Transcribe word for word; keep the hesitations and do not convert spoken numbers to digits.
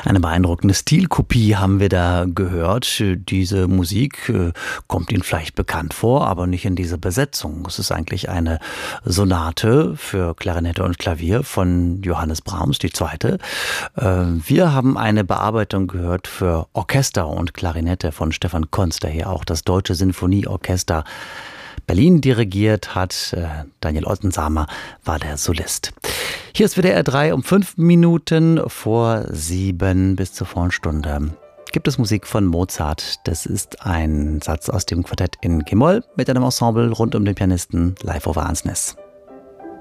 Eine beeindruckende Stilkopie haben wir da gehört. Diese Musik äh, kommt Ihnen vielleicht bekannt vor, aber nicht in dieser Besetzung. Es ist eigentlich eine Sonate für Klarinette und Klavier von Johannes Brahms, die zweite. Äh, wir haben eine Bearbeitung gehört für Orchester und Klarinette von Stefan Konz, der hier auch das Deutsche Sinfonieorchester Berlin dirigiert hat. Daniel Ottensamer war der Solist. Hier ist W D R drei um fünf Minuten vor sieben bis zur vollen Stunde. Gibt es Musik von Mozart. Das ist ein Satz aus dem Quartett in G-Moll mit einem Ensemble rund um den Pianisten Leif Ove Ansnes.